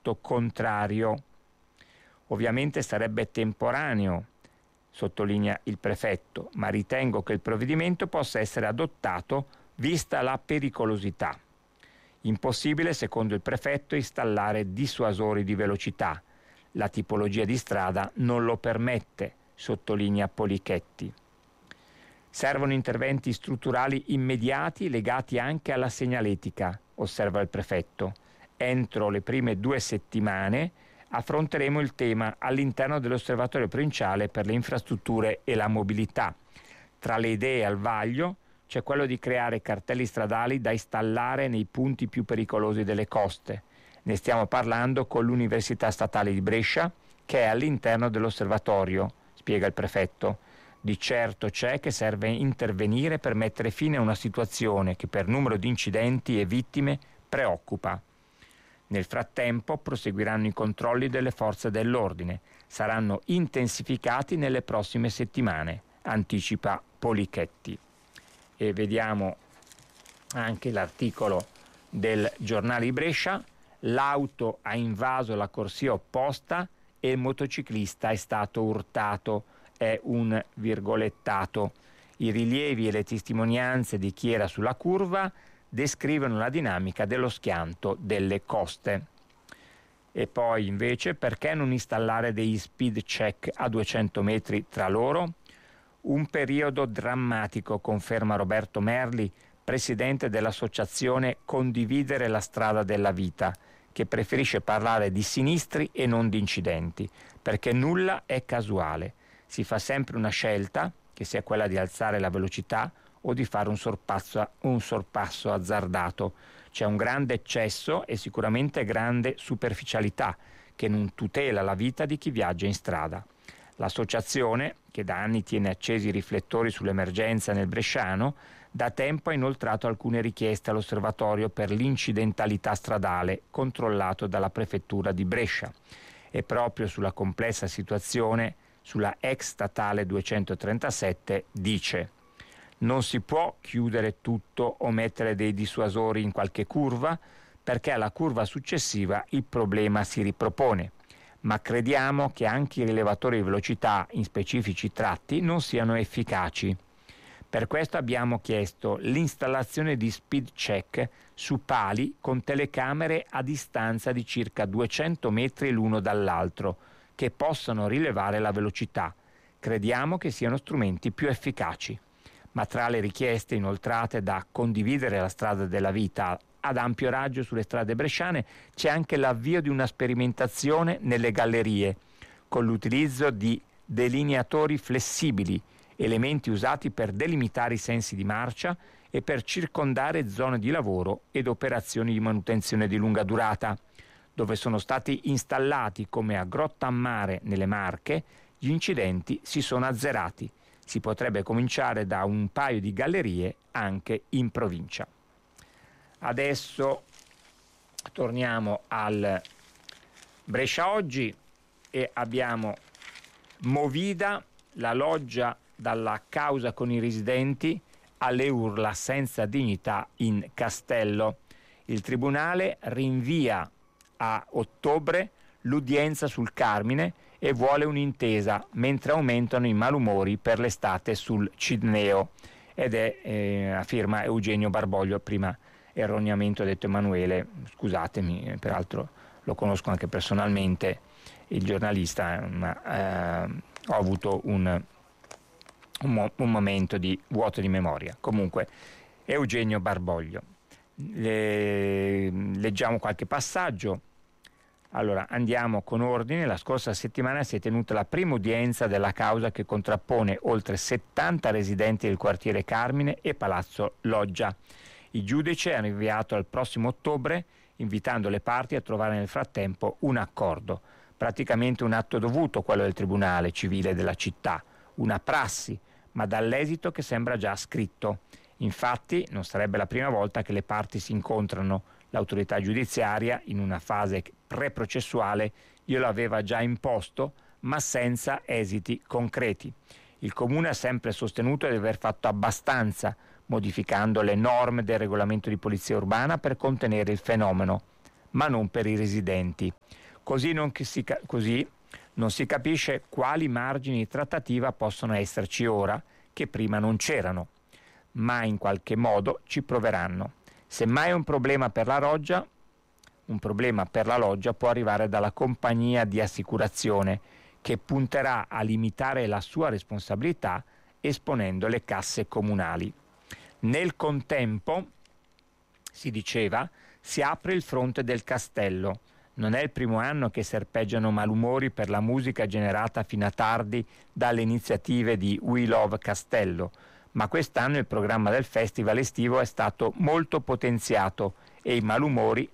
manifesto contrario. Ovviamente sarebbe temporaneo, sottolinea il prefetto, ma ritengo che il provvedimento possa essere adottato vista la pericolosità. Impossibile, secondo il prefetto, installare dissuasori di velocità. La tipologia di strada non lo permette, sottolinea Polichetti. Servono interventi strutturali immediati legati anche alla segnaletica, osserva il prefetto. Entro le prime 2 settimane affronteremo il tema all'interno dell'Osservatorio provinciale per le infrastrutture e la mobilità. Tra le idee al vaglio c'è quello di creare cartelli stradali da installare nei punti più pericolosi delle coste. Ne stiamo parlando con l'Università Statale di Brescia, che è all'interno dell'osservatorio, spiega il prefetto. Di certo c'è che serve intervenire per mettere fine a una situazione che per numero di incidenti e vittime preoccupa. Nel frattempo proseguiranno i controlli delle forze dell'ordine, saranno intensificati nelle prossime settimane, anticipa Polichetti. E vediamo anche l'articolo del giornale di Brescia: l'auto ha invaso la corsia opposta e il motociclista è stato urtato, è un virgolettato. I rilievi e le testimonianze di chi era sulla curva descrivono la dinamica dello schianto delle coste. E poi invece, perché non installare degli speed check a 200 metri tra loro? Un periodo drammatico, conferma Roberto Merli, presidente dell'associazione Condividere la strada della vita, che preferisce parlare di sinistri e non di incidenti, perché nulla è casuale. Si fa sempre una scelta, che sia quella di alzare la velocità o di fare un sorpasso azzardato. C'è un grande eccesso e sicuramente grande superficialità che non tutela la vita di chi viaggia in strada. L'associazione, che da anni tiene accesi i riflettori sull'emergenza nel bresciano, da tempo ha inoltrato alcune richieste all'osservatorio per l'incidentalità stradale controllato dalla prefettura di Brescia. E proprio sulla complessa situazione sulla ex statale 237 dice: non si può chiudere tutto o mettere dei dissuasori in qualche curva, perché alla curva successiva il problema si ripropone. Ma crediamo che anche i rilevatori di velocità in specifici tratti non siano efficaci. Per questo abbiamo chiesto l'installazione di speed check su pali con telecamere a distanza di circa 200 metri l'uno dall'altro, che possano rilevare la velocità. Crediamo che siano strumenti più efficaci. Ma tra le richieste inoltrate da Condividere la strada della vita ad ampio raggio sulle strade bresciane c'è anche l'avvio di una sperimentazione nelle gallerie, con l'utilizzo di delineatori flessibili, elementi usati per delimitare i sensi di marcia e per circondare zone di lavoro ed operazioni di manutenzione di lunga durata, dove sono stati installati, come a Grottammare nelle Marche, gli incidenti si sono azzerati. Si potrebbe cominciare da un paio di gallerie anche in provincia. Adesso torniamo al Brescia Oggi e abbiamo Movida, la loggia dalla causa con i residenti alle urla senza dignità in Castello. Il tribunale rinvia a ottobre l'udienza sul Carmine e vuole un'intesa, mentre aumentano i malumori per l'estate sul Cidneo. Ed è a firma Eugenio Barboglio. Prima erroneamente ho detto Emanuele, scusatemi, peraltro lo conosco anche personalmente, il giornalista, ma ho avuto un momento di vuoto di memoria. Comunque, Eugenio Barboglio. Leggiamo qualche passaggio. Allora, andiamo con ordine. La scorsa settimana si è tenuta la prima udienza della causa che contrappone oltre 70 residenti del quartiere Carmine e Palazzo Loggia. Il giudice ha rinviato al prossimo ottobre, invitando le parti a trovare nel frattempo un accordo. Praticamente un atto dovuto quello del Tribunale Civile della città, una prassi, ma dall'esito che sembra già scritto. Infatti non sarebbe la prima volta che le parti si incontrano. L'autorità giudiziaria, in una fase preprocessuale, glielo aveva già imposto, ma senza esiti concreti. Il Comune ha sempre sostenuto di aver fatto abbastanza, modificando le norme del regolamento di polizia urbana per contenere il fenomeno, ma non per i residenti. Così non si capisce quali margini di trattativa possono esserci ora che prima non c'erano, ma in qualche modo ci proveranno. Semmai un problema per la loggia può arrivare dalla compagnia di assicurazione, che punterà a limitare la sua responsabilità esponendo le casse comunali. Nel contempo, si diceva, si apre il fronte del castello. Non è il primo anno che serpeggiano malumori per la musica generata fino a tardi dalle iniziative di We Love Castello, ma quest'anno il programma del festival estivo è stato molto potenziato e i malumori,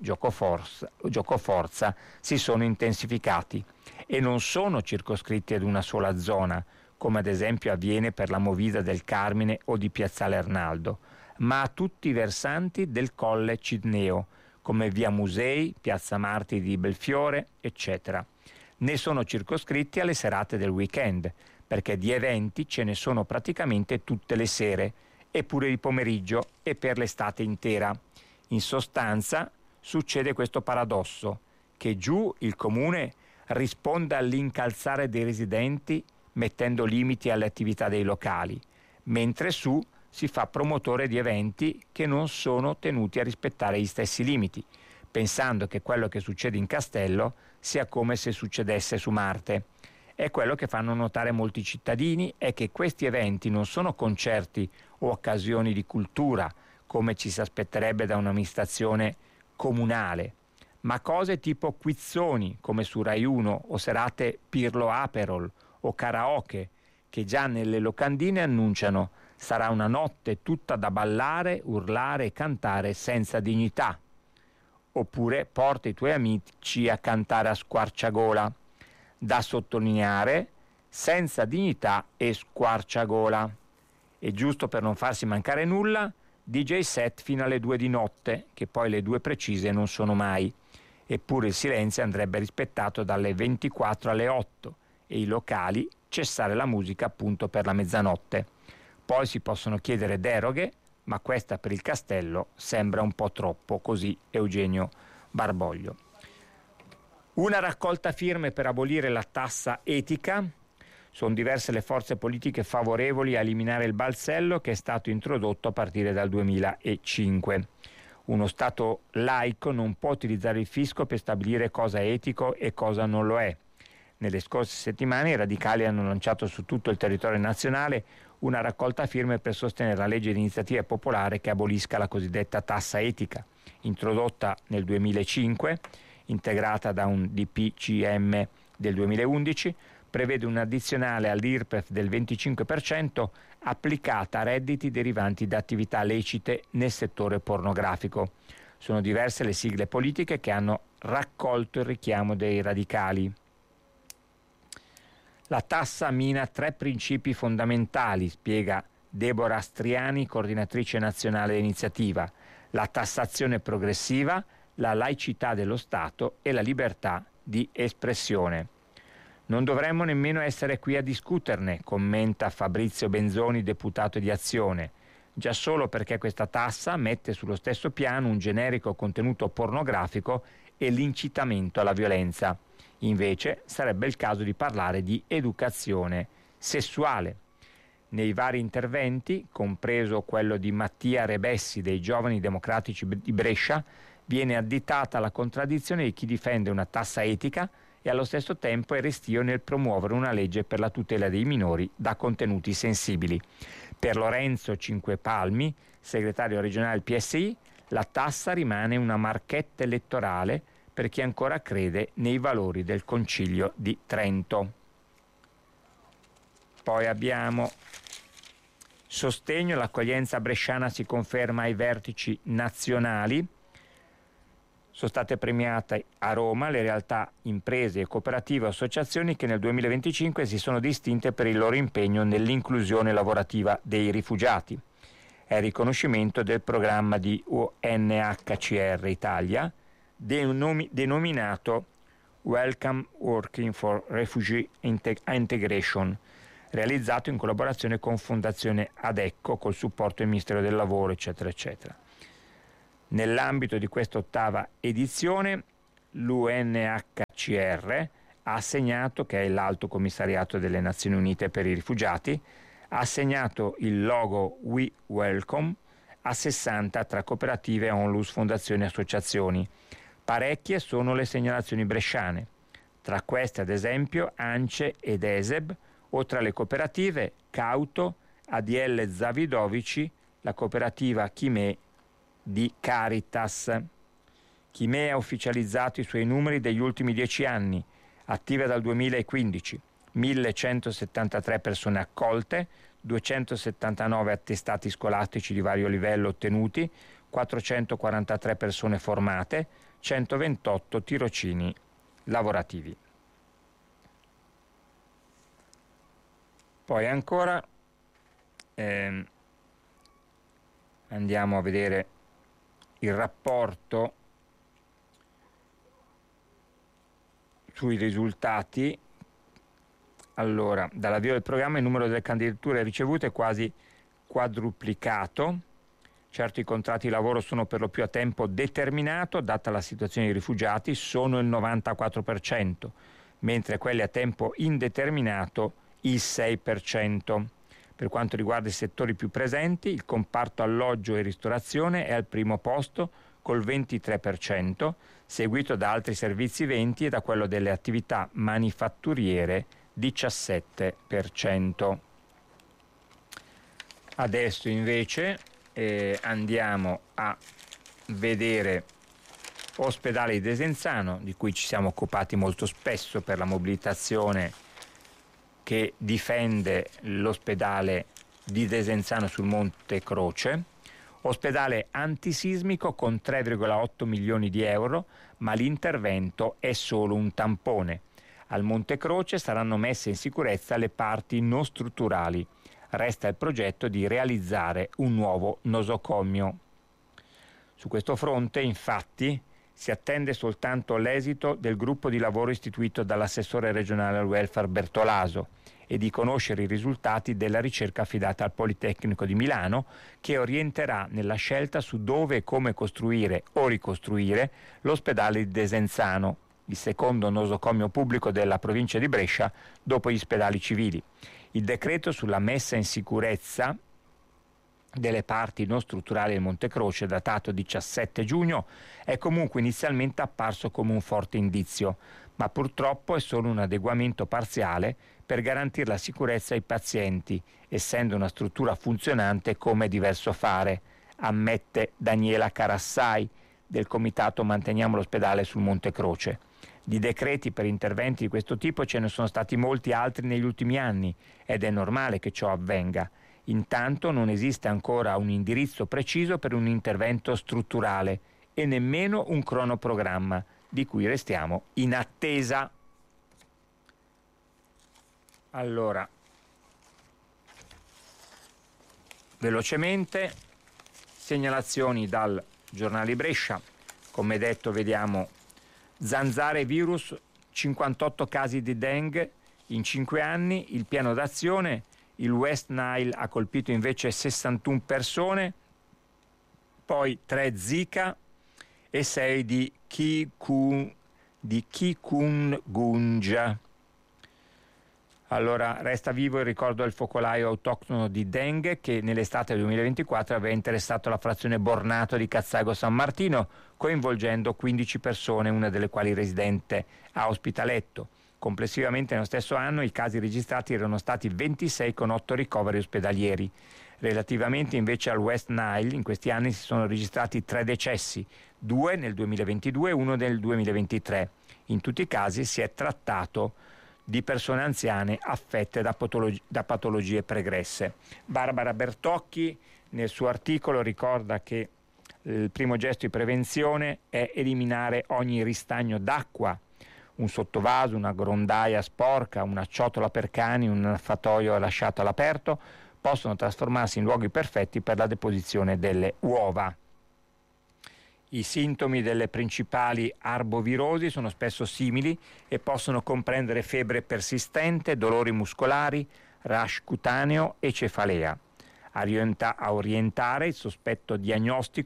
giocoforza, si sono intensificati e non sono circoscritti ad una sola zona, come ad esempio avviene per la Movida del Carmine o di Piazzale Arnaldo, ma a tutti i versanti del Colle Cidneo, come via Musei, piazza Martiri di Belfiore, eccetera. Ne sono circoscritti alle serate del weekend, perché di eventi ce ne sono praticamente tutte le sere, e pure di pomeriggio e per l'estate intera. In sostanza succede questo paradosso, che giù il comune risponde all'incalzare dei residenti mettendo limiti alle attività dei locali, mentre su si fa promotore di eventi che non sono tenuti a rispettare gli stessi limiti, pensando che quello che succede in Castello sia come se succedesse su Marte. E quello che fanno notare molti cittadini è che questi eventi non sono concerti o occasioni di cultura, come ci si aspetterebbe da un'amministrazione comunale, ma cose tipo quizzoni, come su Rai 1, o serate Pirlo Aperol o karaoke, che già nelle locandine annunciano sarà una notte tutta da ballare, urlare e cantare senza dignità. Oppure porta i tuoi amici a cantare a squarciagola. Da sottolineare, senza dignità e squarciagola. E giusto per non farsi mancare nulla, DJ set fino alle 2 di notte, che poi le 2 precise non sono mai. Eppure il silenzio andrebbe rispettato dalle 24 alle 8 e i locali cessare la musica appunto per la mezzanotte. Poi si possono chiedere deroghe, ma questa per il castello sembra un po' troppo, così Eugenio Barboglio. Una raccolta firme per abolire la tassa etica. Sono diverse le forze politiche favorevoli a eliminare il balzello, che è stato introdotto a partire dal 2005. Uno Stato laico non può utilizzare il fisco per stabilire cosa è etico e cosa non lo è. Nelle scorse settimane i radicali hanno lanciato su tutto il territorio nazionale una raccolta firme per sostenere la legge di iniziativa popolare che abolisca la cosiddetta tassa etica, introdotta nel 2005, integrata da un DPCM del 2011, prevede un addizionale all'IRPEF del 25% applicata a redditi derivanti da attività lecite nel settore pornografico. Sono diverse le sigle politiche che hanno raccolto il richiamo dei radicali. La tassa mina 3 principi fondamentali, spiega Deborah Striani, coordinatrice nazionale dell'iniziativa: la tassazione progressiva, la laicità dello Stato e la libertà di espressione. Non dovremmo nemmeno essere qui a discuterne, commenta Fabrizio Benzoni, deputato di Azione, già solo perché questa tassa mette sullo stesso piano un generico contenuto pornografico e l'incitamento alla violenza. Invece sarebbe il caso di parlare di educazione sessuale. Nei vari interventi, compreso quello di Mattia Rebessi dei Giovani Democratici di Brescia, viene additata la contraddizione di chi difende una tassa etica e allo stesso tempo è restio nel promuovere una legge per la tutela dei minori da contenuti sensibili. Per Lorenzo Cinquepalmi, segretario regionale del PSI, la tassa rimane una marchetta elettorale per chi ancora crede nei valori del Concilio di Trento. Poi abbiamo sostegno, l'accoglienza bresciana si conferma ai vertici nazionali. Sono state premiate a Roma le realtà, imprese, cooperative e associazioni che nel 2025 si sono distinte per il loro impegno nell'inclusione lavorativa dei rifugiati. È il riconoscimento del programma di UNHCR Italia, denominato Welcome Working for Refugee Integration, realizzato in collaborazione con Fondazione Adecco col supporto del Ministero del Lavoro, eccetera, eccetera. Nell'ambito di questa ottava edizione, l'UNHCR ha assegnato, che è l'Alto Commissariato delle Nazioni Unite per i Rifugiati, ha assegnato il logo We Welcome a 60 tra cooperative, onlus, fondazioni e associazioni. Parecchie sono le segnalazioni bresciane, tra queste ad esempio ANCE ed ESEB, o tra le cooperative Cauto, ADL Zavidovici, la cooperativa Chimè di Caritas. Chimè ha ufficializzato i suoi numeri degli ultimi 10 anni, attiva dal 2015, 1173 persone accolte, 279 attestati scolastici di vario livello ottenuti, 443 persone formate, 128 tirocini lavorativi. Poi ancora andiamo a vedere il rapporto sui risultati. Allora, dall'avvio del programma il numero delle candidature ricevute è quasi quadruplicato. Certo, i contratti di lavoro sono per lo più a tempo determinato, data la situazione dei rifugiati, sono il 94%, mentre quelli a tempo indeterminato il 6%. Per quanto riguarda i settori più presenti, il comparto alloggio e ristorazione è al primo posto col 23%, seguito da altri servizi 20% e da quello delle attività manifatturiere 17%. Adesso invece andiamo a vedere Ospedale di Desenzano, di cui ci siamo occupati molto spesso per la mobilitazione che difende l'ospedale di Desenzano sul Monte Croce. Ospedale antisismico con 3,8 milioni di euro, ma l'intervento è solo un tampone. Al Monte Croce saranno messe in sicurezza le parti non strutturali. Resta il progetto di realizzare un nuovo nosocomio. Su questo fronte, infatti, si attende soltanto l'esito del gruppo di lavoro istituito dall'assessore regionale al welfare Bertolaso e di conoscere i risultati della ricerca affidata al Politecnico di Milano, che orienterà nella scelta su dove e come costruire o ricostruire l'ospedale di Desenzano, il secondo nosocomio pubblico della provincia di Brescia dopo gli ospedali civili. Il decreto sulla messa in sicurezza delle parti non strutturali del Monte Croce, datato 17 giugno, è comunque inizialmente apparso come un forte indizio, ma purtroppo è solo un adeguamento parziale per garantire la sicurezza ai pazienti, essendo una struttura funzionante come è diverso fare, ammette Daniela Carassai del comitato Manteniamo l'ospedale sul Monte Croce. Di decreti per interventi di questo tipo ce ne sono stati molti altri negli ultimi anni ed è normale che ciò avvenga. Intanto non esiste ancora un indirizzo preciso per un intervento strutturale e nemmeno un cronoprogramma, di cui restiamo in attesa. Allora, velocemente, segnalazioni dal giornale di Brescia. Come detto, vediamo zanzare virus, 58 casi di dengue in 5 anni, il piano d'azione. Il West Nile ha colpito invece 61 persone, poi 3 Zika e 6 di chikungunya. Allora, resta vivo il ricordo del focolaio autoctono di dengue che nell'estate del 2024 aveva interessato la frazione Bornato di Cazzago San Martino, coinvolgendo 15 persone, una delle quali residente a Ospitaletto. Complessivamente nello stesso anno i casi registrati erano stati 26 con 8 ricoveri ospedalieri. Relativamente invece al West Nile in questi anni si sono registrati 3 decessi, 2 nel 2022 e 1 nel 2023. In tutti i casi si è trattato di persone anziane affette da patologie pregresse. Barbara Bertocchi nel suo articolo ricorda che il primo gesto di prevenzione è eliminare ogni ristagno d'acqua. Un sottovaso, una grondaia sporca, una ciotola per cani, un affatoio lasciato all'aperto possono trasformarsi in luoghi perfetti per la deposizione delle uova. I sintomi delle principali arbovirosi sono spesso simili e possono comprendere febbre persistente, dolori muscolari, rash cutaneo e cefalea. A orientare il sospetto diagnostico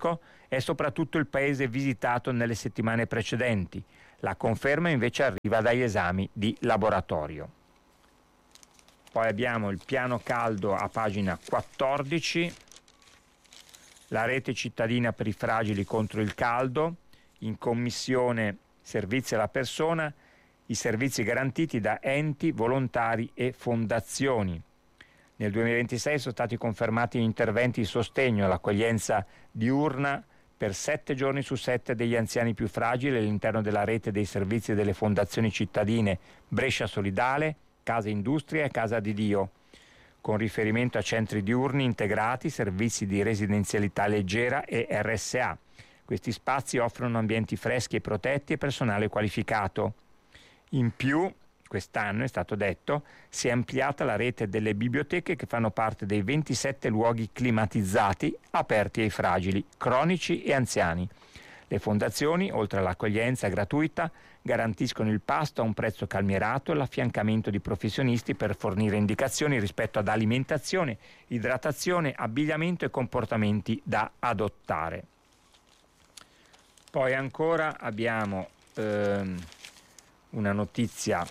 è soprattutto il paese visitato nelle settimane precedenti. La conferma invece arriva dagli esami di laboratorio. Poi abbiamo il piano caldo a pagina 14, la rete cittadina per i fragili contro il caldo, in commissione servizi alla persona, i servizi garantiti da enti, volontari e fondazioni. Nel 2026 sono stati confermati interventi di sostegno all'accoglienza diurna per 7 giorni su 7 degli anziani più fragili all'interno della rete dei servizi delle fondazioni cittadine Brescia Solidale, Casa Industria e Casa di Dio, con riferimento a centri diurni integrati, servizi di residenzialità leggera e RSA. Questi spazi offrono ambienti freschi e protetti e personale qualificato. In più, quest'anno, è stato detto, si è ampliata la rete delle biblioteche che fanno parte dei 27 luoghi climatizzati aperti ai fragili, cronici e anziani. Le fondazioni, oltre all'accoglienza gratuita, garantiscono il pasto a un prezzo calmierato e l'affiancamento di professionisti per fornire indicazioni rispetto ad alimentazione, idratazione, abbigliamento e comportamenti da adottare. Poi ancora abbiamo una notizia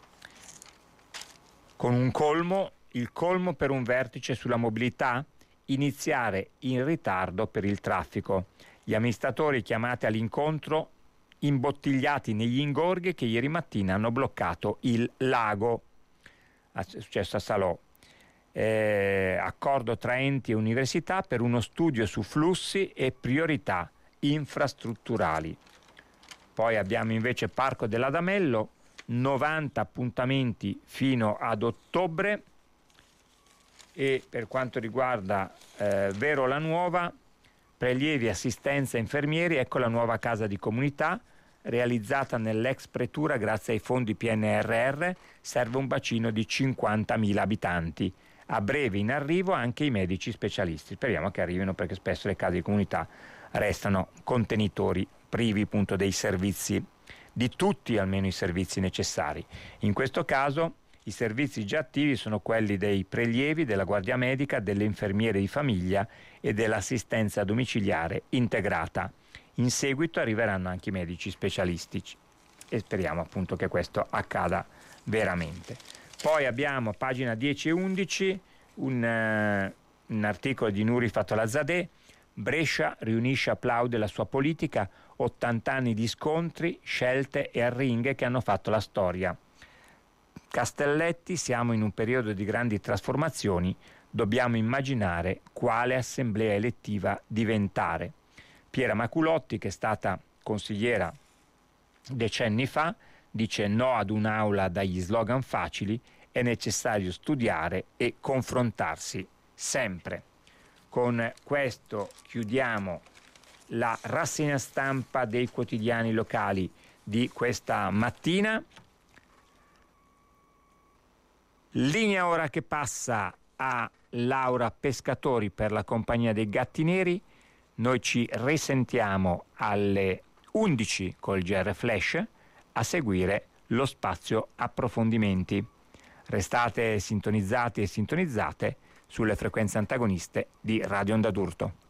con un colmo, il colmo per un vertice sulla mobilità, iniziare in ritardo per il traffico. Gli amministratori chiamati all'incontro imbottigliati negli ingorghi che ieri mattina hanno bloccato il lago. È successo a Salò. Accordo tra enti e università per uno studio su flussi e priorità infrastrutturali. Poi abbiamo invece Parco dell'Adamello, 90 appuntamenti fino ad ottobre, e per quanto riguarda Vero la Nuova, prelievi, assistenza, infermieri, ecco la nuova casa di comunità realizzata nell'ex pretura grazie ai fondi PNRR, serve un bacino di 50.000 abitanti. A breve in arrivo anche i medici specialisti. Speriamo che arrivino, perché spesso le case di comunità restano contenitori privi appunto dei servizi, di tutti almeno i servizi necessari. In questo caso i servizi già attivi sono quelli dei prelievi, della guardia medica, delle infermiere di famiglia e dell'assistenza domiciliare integrata. In seguito arriveranno anche i medici specialisti e speriamo appunto che questo accada veramente. Poi abbiamo pagina 10 e 11 un articolo di Nuri Fatolazadeh. Brescia riunisce, applaude la sua politica, 80 anni di scontri, scelte e arringhe che hanno fatto la storia. Castelletti, siamo in un periodo di grandi trasformazioni, dobbiamo immaginare quale assemblea elettiva diventare. Piera Maculotti, che è stata consigliera decenni fa, dice no ad un'aula dagli slogan facili, è necessario studiare e confrontarsi sempre. Con questo chiudiamo la rassegna stampa dei quotidiani locali di questa mattina. Linea ora che passa a Laura Pescatori per la compagnia dei Gatti Neri. Noi ci risentiamo alle 11 col GR Flash, a seguire lo spazio approfondimenti. Restate sintonizzati e sintonizzate sulle frequenze antagoniste di Radio Onda d'Urto.